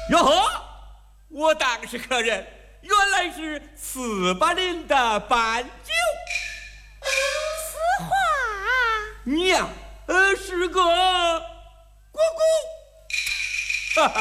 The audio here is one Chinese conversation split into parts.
哟呵，我当是客人，原来是480的斑鸠。 此话你呀，是个姑姑。 请问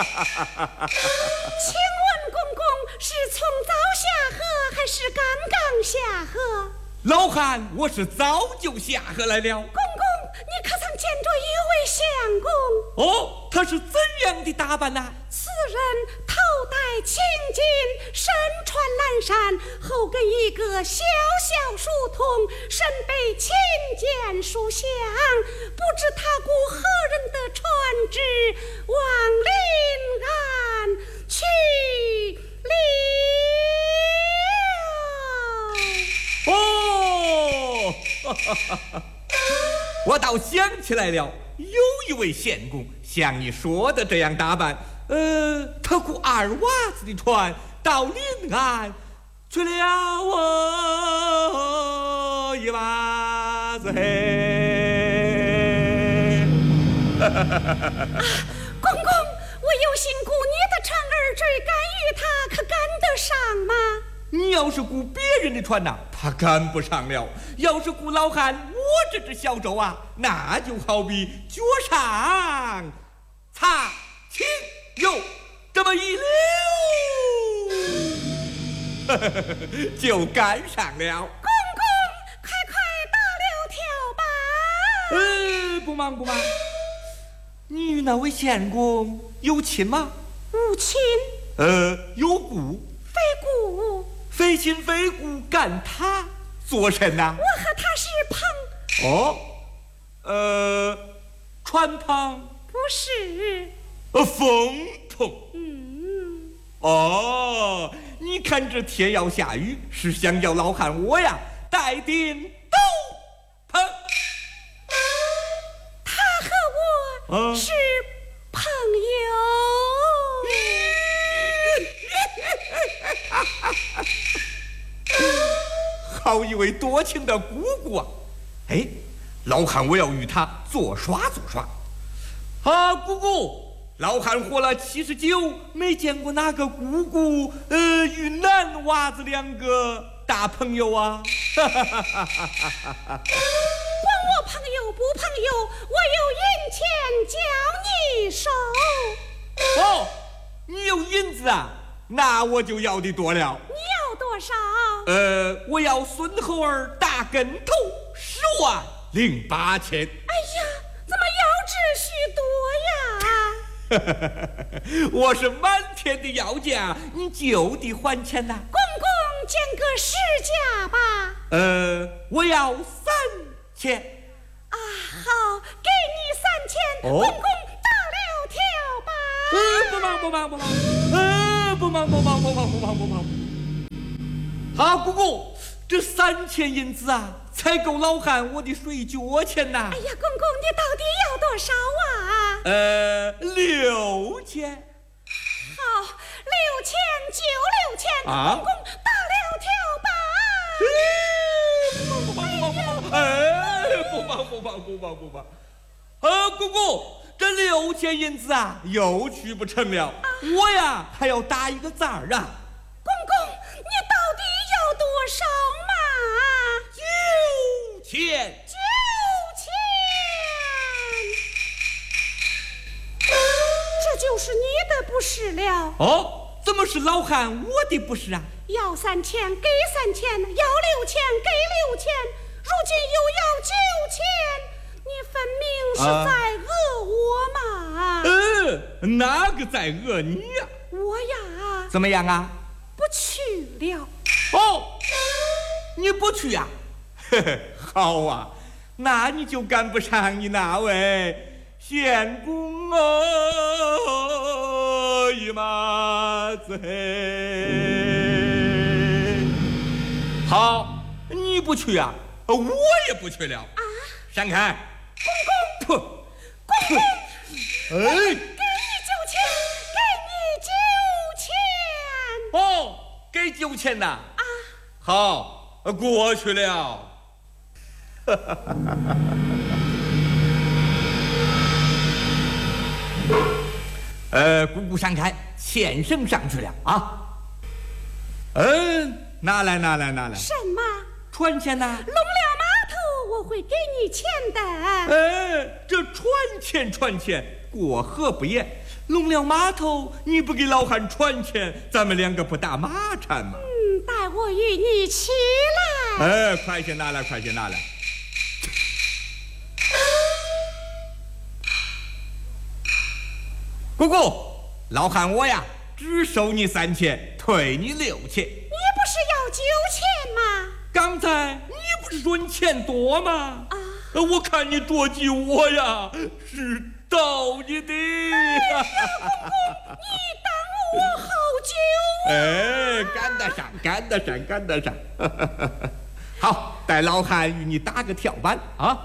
公公是从早下河还是刚刚下河？ 老汉，我是早就下河来了。 公公，你可曾见着一位相公？ 哦，他是怎样的打扮呢？ 此人头戴青巾，身穿蓝衫，后跟一个小小书童，身背青剑书香，不知他雇何人的船只往临岸去了。 哦，我倒想起来了，有一位县公像你说的这样打扮，他雇二娃子的船到临岸去了哦，一娃子嘿。 公公，我有心雇你的船儿追赶与他，可赶得上吗？ 你要是雇别人的船呐，他赶不上了；要是雇老汉我这只小舟啊，那就好比脚上擦青油这么一溜，就赶上了。 公公，快快打了条吧。 不忙不忙。你与那位县公有亲吗？ 无亲。 有故。 非故。 非亲非故，干他做甚呐？ 我和他是朋。 哦，船旁不是。 风筒。哦，你看这天要下雨，是想要老汉我呀带顶斗篷。 他和我是朋友。 好一位多情的姑姑啊！哎，老汉我要与他作耍作耍。啊，姑姑，老汉活了79，没见过哪个姑姑与男娃子2个大朋友啊！ 管我朋友不朋友，我有银钱交你手。 哦，你有银子啊？那我就要的多了。 你要多少？ 我要孙猴儿大跟头10.08万。哎呀，怎么要值许多呀？我是满天的要价，你就得还钱呐。 公公，减个10价吧。 我要3000。 啊，好，给你3000。公公打了条吧。 不忙。好，姑姑，这3000银子啊，才够老汉我的水脚钱呐。 哎呀，公公，你到底要多少啊 ？6000。 好，6000就6000。公公打了条吧。 不忙。姑姑，这6000银子啊，又去不成了。我呀，还要打一个字儿啊。 公公，你到底要多少嘛 ？9000。 这就是你的不是了。 哦，怎么是老汉我的不是啊？ 要3000给3000，要6000给6000，如今又要9000，你分明是在讹我嘛。 哪个在讹你呀？ 我呀， 怎么样啊？ 不去了。 哦，你不去呀？好啊，那你就赶不上你那位县公哦，一麻子嘿。好，你不去呀，我也不去了。啊！闪开！ 公公，公公， 哎，给你 9000，给你9000。 哦，给9000呐。啊，好，过去了。 姑姑闪开，欠绳上去了啊。拿来。 什么？ 船钱呐？ 龙寮码头我会给你钱的。 这船钱，过河不言。龙寮码头你不给老汉船钱，咱们两个不打马战吗？ 待我与你起来。快些拿来。姑姑，老汉我呀，只收你3钱，退你6钱。 你不是要9钱吗？ 刚才你不是说你钱多吗？我看你着急，我呀是倒你的。 哎呀，公公，你耽误我好久啊！赶得上。好，待老汉与你打个跳板啊！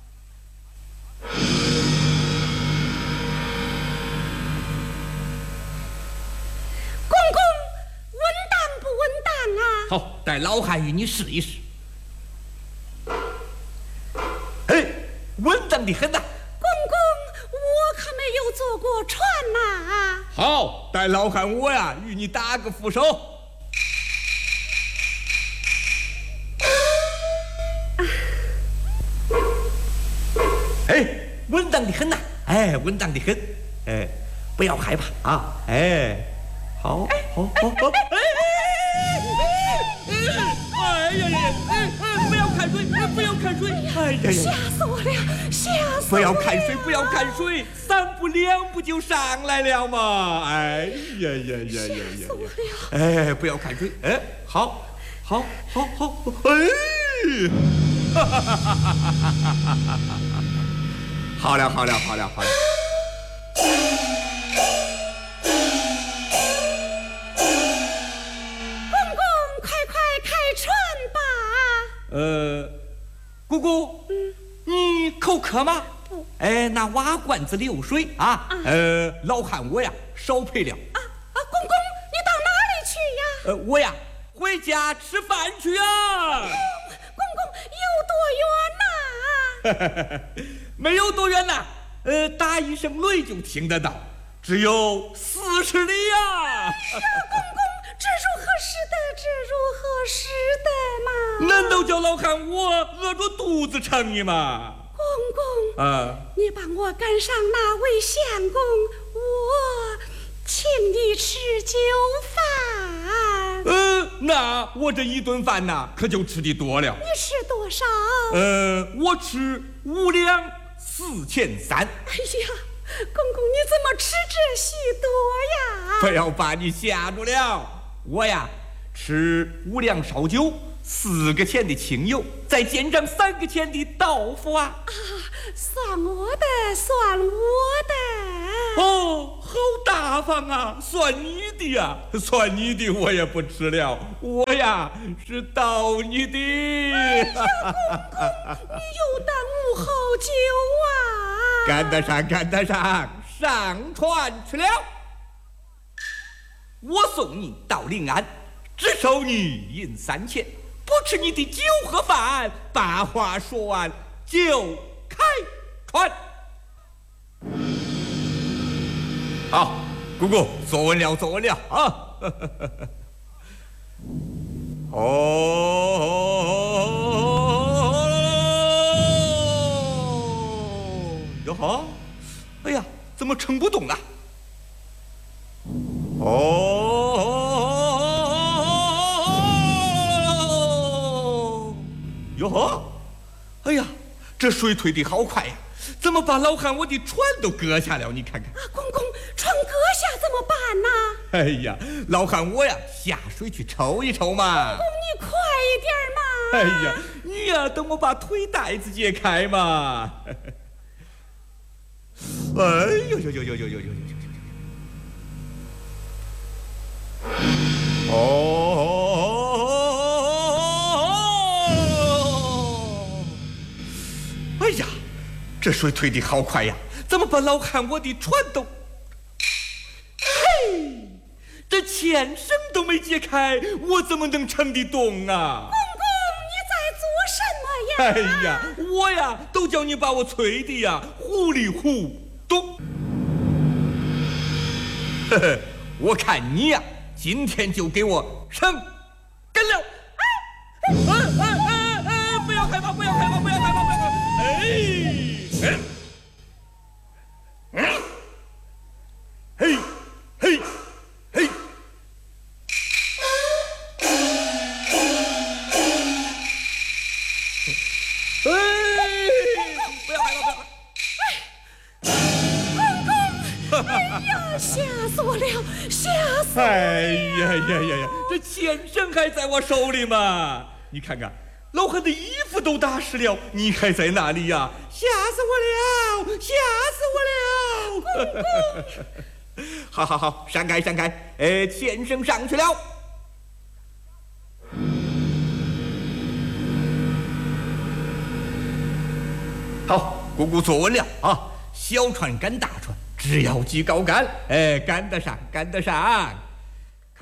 公公，稳当不稳当啊？ 好，待老汉与你试一试。稳当的很呐！ 公公，我可没有坐过船呐。 好，待老汉我呀与你打个扶手。稳当的很呐！稳当的很。不要害怕啊！好。不要看水！ 吓死我了！ 不要看水，3步2步就上来了嘛！ 吓死我了！ 不要看水！好！好了！ 公公，快开船吧！ 姑姑，你口渴吗？ 不。 拿瓦罐子流水啊！老汉我呀少赔了。 公公，你到哪里去呀？ 我呀回家吃饭去啊。 公公，有多远呐？ 没有多远呐，打一声雷就听得到，只有40里呀。 公公，这如何使得嘛？ 难道叫老汉我饿着肚子撑你吗？ 公公，你帮我赶上那位相公，我请你吃酒饭。 那我这一顿饭呐，可就吃的多了。 你吃多少？ 我吃5两4钱3。 哎呀，公公，你怎么吃这许多呀？ 不要把你吓住了，我呀吃5两烧酒，4个钱的清油，再兼上3个钱的豆腐啊！ 算我的。 好大方啊！算你的呀，算你的我也不吃了，我呀是倒你的。 哎呀，公公，你又耽误好久啊！ 赶得上，上船去了。我送你到临安，只收你银3钱，不吃你的酒和饭。把话说完就开船。好，姑姑坐稳了啊！哟呵，哎呀，怎么撑不动了？哟呵，哎呀，这水退的好快呀！怎么把老汉我的船都搁下了？你看看。 公公，船搁下怎么办呢？ 哎呀，老汉我呀下水去抽一抽嘛。 公公，你快一点嘛！ 哎呀，你呀等我把腿带子解开嘛。哎呦！哎呀，这水退的好快呀！怎么把老汉我的船都……嘿，这牵绳都没解开，我怎么能撑得动啊？ 公公，你在做什么呀？ 哎呀，我呀都叫你把我催的呀糊里糊涂。 呵呵，我看你呀，今天就给我上根了！不要害怕，不要害怕，不要害怕，不要害怕！嘿，嘿，嘿！不要害怕，不要害怕！ 哎呀，吓死我了，吓死我了！ 哎呀，这钱绳还在我手里嘛？你看看，老汉的衣服都打湿了，你还在那里呀？吓死我了，吓死我了！公公，好，闪开，钱绳上去了。好，姑姑坐稳了啊！小船赶大船，只要系高杆，赶得上。